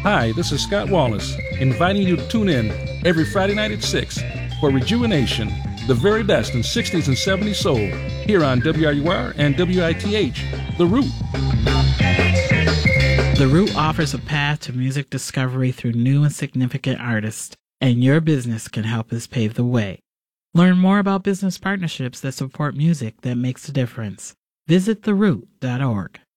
Hi, this is Scott Wallace, inviting you to tune in every Friday night at 6 for Rejuvenation, the very best in 60s and 70s soul, here on WRUR and WITH, The Root. The Root offers a path to music discovery through new and significant artists, and your business can help us pave the way. Learn more about business partnerships that support music that makes a difference. Visit theroot.org.